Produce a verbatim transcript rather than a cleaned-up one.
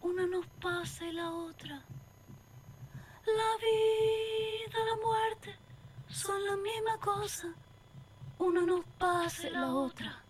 una nos pasa y la otra. La vida, la muerte son la misma cosa, una nos pasa y la otra.